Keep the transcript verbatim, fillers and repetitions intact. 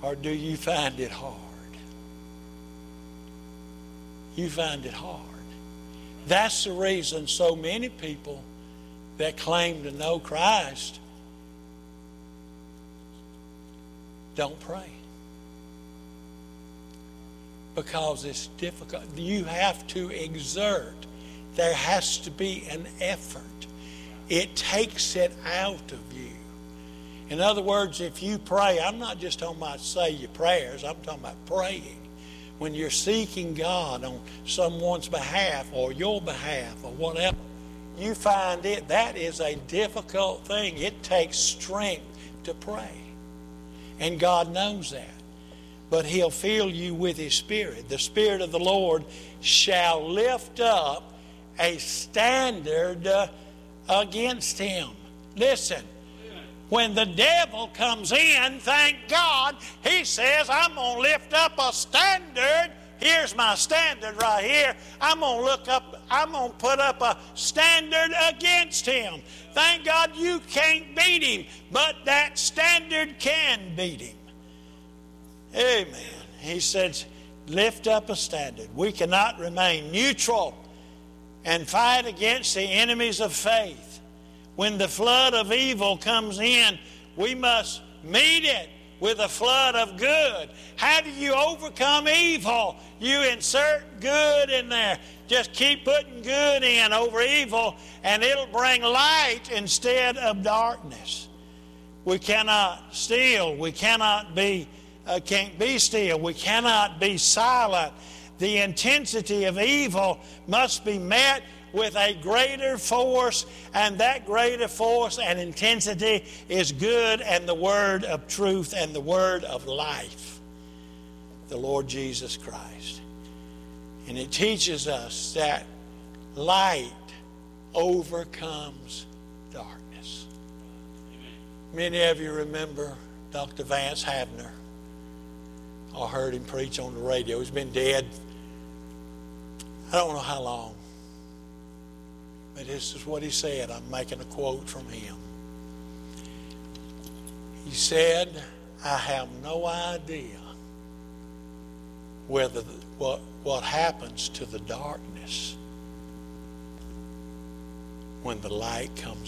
Or do you find it hard? You find it hard. That's the reason so many people that claim to know Christ don't pray. Because it's difficult. You have to exert. There has to be an effort. It takes it out of you. In other words, if you pray, I'm not just talking about say your prayers, I'm talking about praying. When you're seeking God on someone's behalf or your behalf or whatever, you find it, that is a difficult thing. It takes strength to pray. And God knows that. But He'll fill you with His Spirit. The Spirit of the Lord shall lift up a standard uh, against him. Listen, when the devil comes in, thank God, he says, I'm going to lift up a standard. Here's my standard right here. I'm going to look up, I'm going to put up a standard against him. Thank God you can't beat him, but that standard can beat him. Amen. He says, lift up a standard. We cannot remain neutral and fight against the enemies of faith. When the flood of evil comes in, we must meet it with a flood of good. How do you overcome evil? You insert good in there. Just keep putting good in over evil, and it'll bring light instead of darkness. We cannot steal. We cannot be, uh, can't be still. We cannot be silent. The intensity of evil must be met with a greater force, and that greater force and intensity is good and the word of truth and the word of life, the Lord Jesus Christ. And it teaches us that light overcomes darkness. Many of you remember Doctor Vance Havner. I heard him preach on the radio. He's been dead, I don't know how long. But this is what he said. I'm making a quote from him. He said, I have no idea whether the, what, what happens to the darkness when the light comes